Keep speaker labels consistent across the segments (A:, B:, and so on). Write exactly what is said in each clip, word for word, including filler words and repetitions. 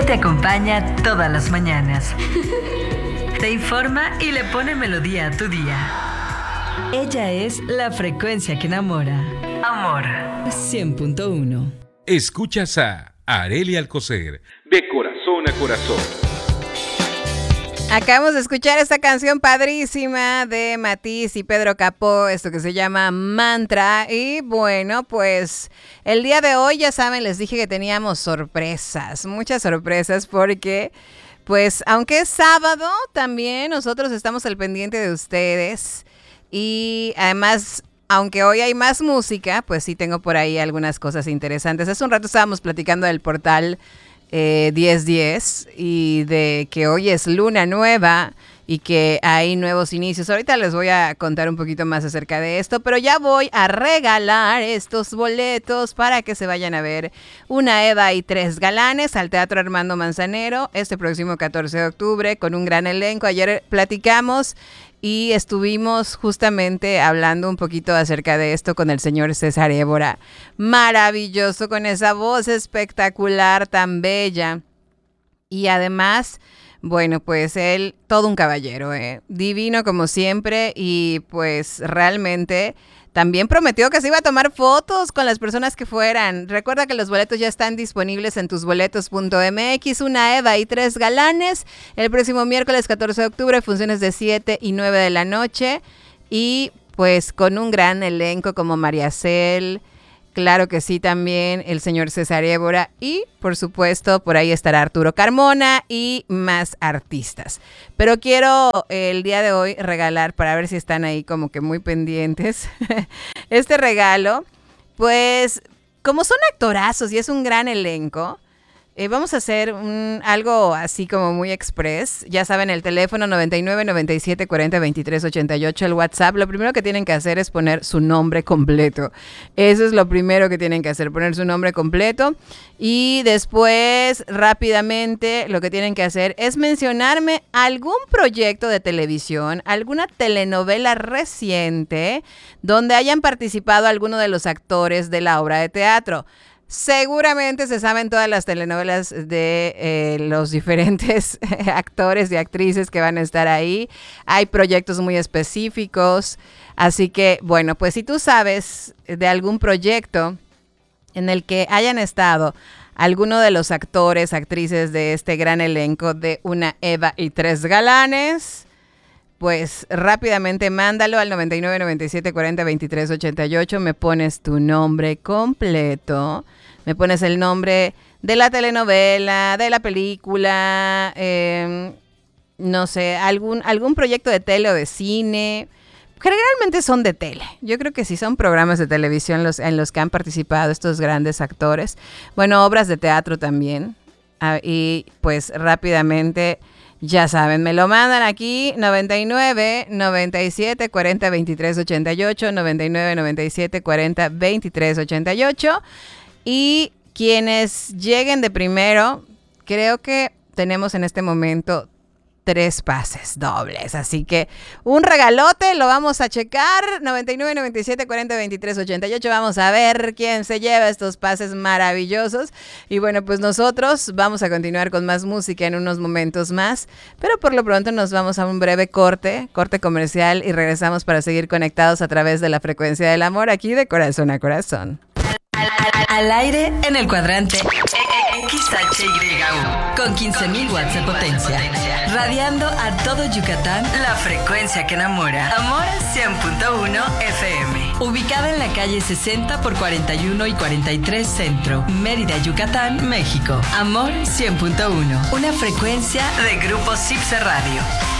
A: te acompaña todas las mañanas. Te informa y le pone melodía a tu día. Ella es la frecuencia que enamora. Amor cien punto uno.
B: Escuchas a Arely Alcocer, de corazón a corazón.
C: Acabamos de escuchar esta canción padrísima de Matiz y Pedro Capó, esto que se llama Mantra. Y bueno, pues el día de hoy, ya saben, les dije que teníamos sorpresas, muchas sorpresas, porque pues aunque es sábado, también nosotros estamos al pendiente de ustedes. Y además, aunque hoy hay más música, pues sí tengo por ahí algunas cosas interesantes. Hace un rato estábamos platicando del portal Eh, diez diez y de que hoy es luna nueva y que hay nuevos inicios. Ahorita les voy a contar un poquito más acerca de esto, pero ya voy a regalar estos boletos para que se vayan a ver Una Eva y Tres Galanes al Teatro Armando Manzanero este próximo catorce de octubre con un gran elenco. Ayer platicamos y estuvimos justamente hablando un poquito acerca de esto con el señor César Évora. Maravilloso, con esa voz espectacular, tan bella. Y además, bueno, pues él, todo un caballero, ¿eh? Divino como siempre, y pues realmente también prometió que se iba a tomar fotos con las personas que fueran. Recuerda que los boletos ya están disponibles en tus boletos punto eme equis. Una Eva y Tres Galanes el próximo miércoles catorce de octubre, funciones de siete y nueve de la noche. Y pues con un gran elenco como María Cel, claro que sí, también el señor César Évora y, por supuesto, por ahí estará Arturo Carmona y más artistas. Pero quiero el día de hoy regalar, para ver si están ahí como que muy pendientes, este regalo. Pues, como son actorazos y es un gran elenco, Eh, vamos a hacer un, algo así como muy express. Ya saben, el teléfono noventa y nueve, noventa y siete, cuarenta, veintitrés, ochenta y ocho, el WhatsApp. Lo primero que tienen que hacer es poner su nombre completo. Eso es lo primero que tienen que hacer, poner su nombre completo. Y después, rápidamente, lo que tienen que hacer es mencionarme algún proyecto de televisión, alguna telenovela reciente donde hayan participado alguno de los actores de la obra de teatro. Seguramente se saben todas las telenovelas de eh, los diferentes actores y actrices que van a estar ahí. Hay proyectos muy específicos. Así que, bueno, pues si tú sabes de algún proyecto en el que hayan estado alguno de los actores, actrices de este gran elenco de Una Eva y Tres Galanes, pues rápidamente mándalo al noventa y nueve, noventa y siete, cuarenta, veintitrés, ochenta y ocho. Me pones tu nombre completo, me pones el nombre de la telenovela, de la película, eh, no sé, algún, algún proyecto de tele o de cine. Generalmente son de tele. Yo creo que sí son programas de televisión los, en los que han participado estos grandes actores. Bueno, obras de teatro también. Ah, y pues rápidamente, ya saben, me lo mandan aquí, noventa y nueve, noventa y siete, cuarenta, veintitrés, ochenta y ocho, noventa y nueve, noventa y siete, cuarenta, veintitrés, ochenta y ocho. Y quienes lleguen de primero, creo que tenemos en este momento tres pases dobles. Así que un regalote, lo vamos a checar. noventa y nueve, noventa y siete, cuarenta, veintitrés, ochenta y ocho. Vamos a ver quién se lleva estos pases maravillosos. Y bueno, pues nosotros vamos a continuar con más música en unos momentos más. Pero por lo pronto nos vamos a un breve corte, corte comercial, y regresamos para seguir conectados a través de la frecuencia del amor, aquí de corazón a corazón.
A: Al, al, al aire en el cuadrante X H Y U con quince mil watts de potencia, radiando a todo Yucatán, la frecuencia que enamora. Amor cien punto uno F M, ubicada en la calle sesenta por cuarenta y uno y cuarenta y tres Centro, Mérida, Yucatán, México. Amor cien punto uno, una frecuencia de Grupo Cipse Radio.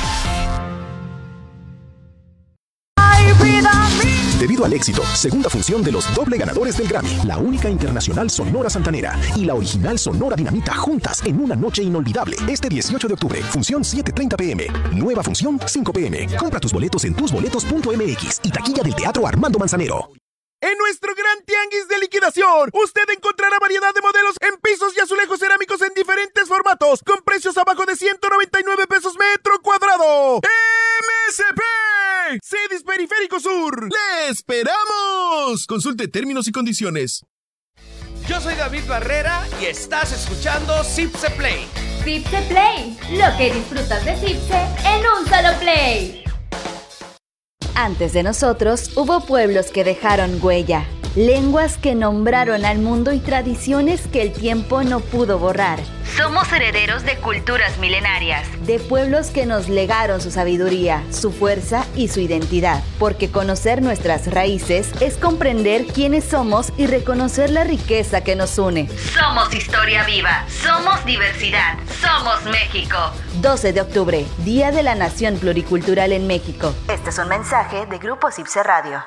D: Debido al éxito, segunda función de los doble ganadores del Grammy, la única internacional Sonora Santanera y la original Sonora Dinamita juntas en una noche inolvidable. Este dieciocho de octubre, función siete treinta pm, nueva función cinco pm. Compra tus boletos en tus boletos punto eme equis y taquilla del Teatro Armando Manzanero.
E: En nuestro gran tianguis de liquidación, usted encontrará variedad de modelos en pisos y azulejos cerámicos en diferentes formatos, con precios abajo de ciento noventa y nueve pesos metro cuadrado. ¡M S P! Cedis Periférico Sur. ¡Le esperamos! Consulte términos y condiciones.
F: Yo soy David Barrera y estás escuchando Zipse Play.
G: Zipse Play, lo que disfrutas de Zipse en un solo play.
H: Antes de nosotros, hubo pueblos que dejaron huella, lenguas que nombraron al mundo y tradiciones que el tiempo no pudo borrar. Somos herederos de culturas milenarias, de pueblos que nos legaron su sabiduría, su fuerza y su identidad. Porque conocer nuestras raíces es comprender quiénes somos y reconocer la riqueza que nos une. Somos historia viva, somos diversidad, somos México. doce de octubre, Día de la Nación Pluricultural en México. Este es un mensaje de Grupo Zipse Radio.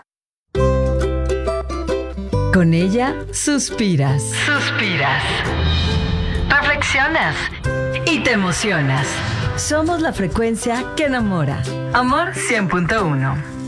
A: Con ella, suspiras. Suspiras. Reflexionas. Y te emocionas. Somos la frecuencia que enamora. Amor cien punto uno.